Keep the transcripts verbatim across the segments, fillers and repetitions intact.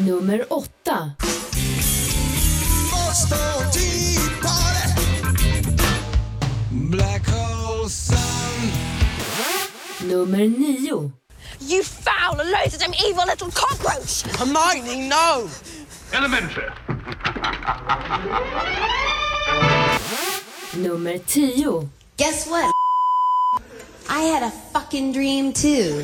Nummer åtta. Black hole sun. Nummer nio. You foul, loathsome, evil little cockroach! Hermione, no! Elementary. Nummer tio. Guess what? I had a fucking dream too.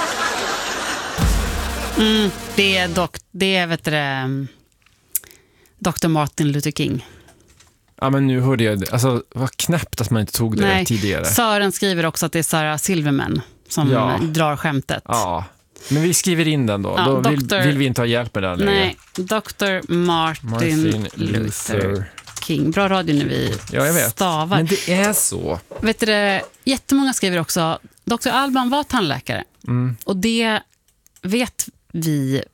Mm, det är dock, det är vet du, doktor Martin Luther King. Ja, men nu hörde jag det. Alltså, vad knäppt att man inte tog det Nej, tidigare. Sören skriver också att det är Sarah Silverman som Ja. drar skämtet. Ja, men vi skriver in den då. Ja, då vill, doktor vill vi inte ha hjälp med den längre. Nej, doktor Martin, Martin Luther, Luther King. Bra radio nu vi Ja, jag vet. stavar. Men det är så. Vet du det, jättemånga skriver också, doktor Alban var tandläkare. Mm. Och det vet vi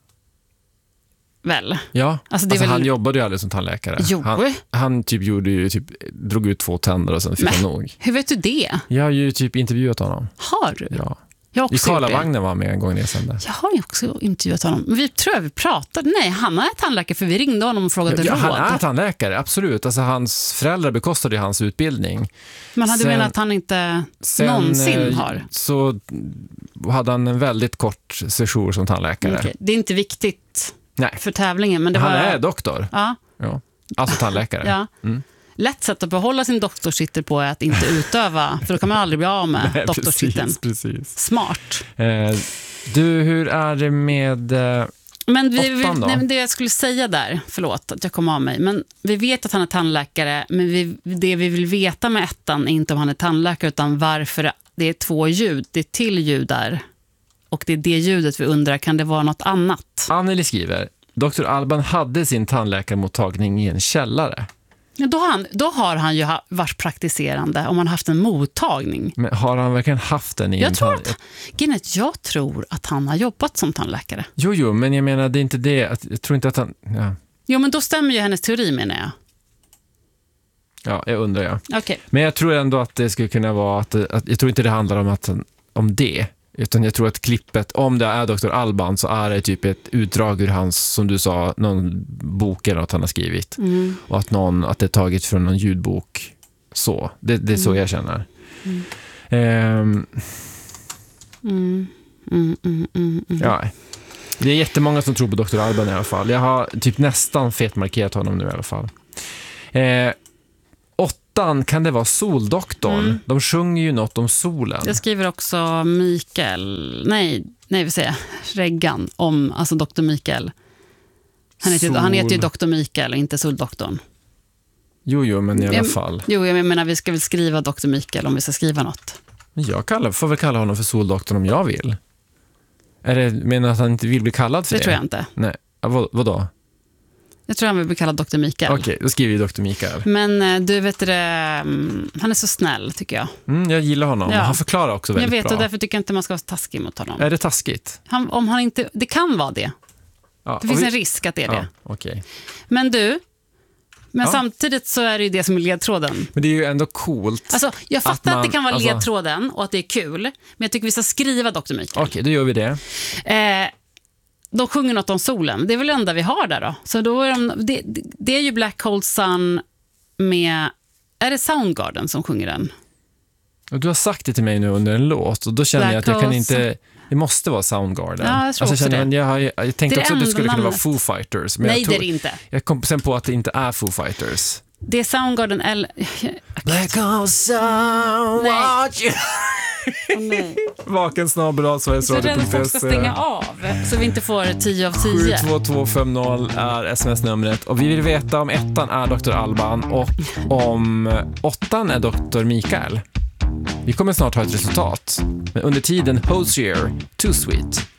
väl. Ja, Alltså, det är alltså, väl- han jobbade ju aldrig som tandläkare. Jo. Han, han typ gjorde ju typ, drog ut två tänder och sen fick han nog. Hur vet du det? Jag har ju typ intervjuat honom. Har du? Ja. Jag har I också gjort det. Karlavagnen var med en gång i sände. Jag har ju också intervjuat honom. Men vi tror jag vi pratade. Nej, han är tandläkare för vi ringde honom och frågade Ja, råd. han är tandläkare, absolut. Alltså, hans föräldrar bekostade ju hans utbildning. Man hade Sen- menat att han inte Sen, någonsin eh, har. Så hade han en väldigt kort session som tandläkare. Okej, det är inte viktigt Nej, för tävlingen. Men det han var, är doktor. Ja, Ja. Alltså tandläkare. ja. Mm. Lätt sätt att behålla sin doktorstitel på är att inte utöva. För då kan man aldrig bli av med Nej, doktorstiteln. precis, precis. Smart. Eh, du, hur är det med... Eh, Men vi, vi, Åttan då? nej, men det jag skulle säga där, förlåt att jag kom av mig, men vi vet att han är tandläkare, men vi, det vi vill veta med ettan är inte om han är tandläkare utan varför det är två ljud, det är till ljud där. Och det är det ljudet vi undrar, kan det vara något annat? Anneli skriver, doktor Alban hade sin tandläkarmottagning i en källare. Ja, då, har han, då har han ju ha- varit praktiserande om han haft en mottagning. Men har han verkligen haft den i Jag en tror, tand... att, Ginnet, jag tror att han har jobbat som tandläkare. Jo, jo, men jag menar, det är inte det. Att, jag tror inte att han... Ja, Jo, men då stämmer ju hennes teori, menar jag. ja jag undrar, ja. Okej. Men jag tror ändå att det skulle kunna vara att, att jag tror inte det handlar om, att, om det, utan jag tror att klippet, om det är doktor Alban så är det typ ett utdrag ur hans, som du sa, någon bok eller något han har skrivit. Mm. Och att, någon, att det är taget från någon ljudbok. Så, det, det är så jag känner. Mm. Ehm, Mm. Mm, mm, mm, mm. ja. Det är jättemånga som tror på doktor Alban i alla fall. Jag har typ nästan fetmarkerat honom nu i alla fall. Eh, åttan, kan det vara Soldoktorn? Mm. De sjunger ju något om solen. Jag skriver också Mikael, nej, nej vill säga Reggan om, alltså doktor Mikael. Han heter, Sol. han heter ju doktor Mikael och inte Soldoktorn. Jo, jo, men i alla Jag- fall. Jo, jag menar vi ska väl skriva doktor Mikael om vi ska skriva något. Jag kallar, får väl kalla honom för Soldoktorn om jag vill. Är det, menar att han inte vill bli kallad för Det det? tror jag inte. Nej, ja, vad, vadå? Jag tror han vill bli kallad doktor Mikael. Okej, då skriver vi doktor Mikael. Men eh, du vet det, mm, han är så snäll tycker jag. Mm, jag gillar honom. Ja. Han förklarar också Jag väldigt vet bra. och därför tycker jag inte man ska vara taskig mot honom. Är det taskigt? Han, om han inte, det kan vara det. Ja, Det och finns vi- en risk att det är Ja, det. okej. Men du, men Ja. samtidigt så är det ju det som är ledtråden. Men det är ju ändå coolt. Alltså, jag fattar att, man- det kan vara alltså- ledtråden och att det är kul, men jag tycker vi ska skriva doktor Mikael. Okej, då gör vi det. Eh, de sjunger något om solen. Det är väl det enda vi har där då. Så då är de, det, det är ju Black Hole Sun med... Är det Soundgarden som sjunger den? Och du har sagt det till mig nu under en låt och då känner Black jag att jag kan Hole inte... Det måste vara Soundgarden. Ja, jag tror också känner, det. men Jag, har, jag tänkte Det är också att det det skulle enda kunna vara namnet. Foo Fighters. Men Nej, jag, tror, det är det inte. jag kom sen på att det inte är Foo Fighters. Det är Soundgarden eller... Black Hole Sun, Nej. watch you. Åh, nej. Vaken snabel av Sveriges Så Radio rädd att folk ska stänga av. Så vi inte får tio av sju tio. två två fem noll är sms-numret och vi vill veta om ettan är doktor Alban och om åttan är doktor Mikael. Vi kommer snart ha ett resultat. Men under tiden, Hosier, Too Sweet.